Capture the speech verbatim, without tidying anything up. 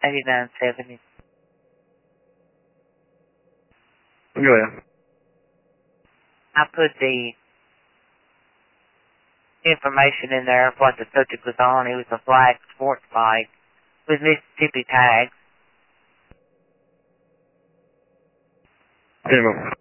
eighty-nine seventy. Go ahead. I put the information in there of what the subject was on. It was a black sports bike with Mississippi tags. Ten more.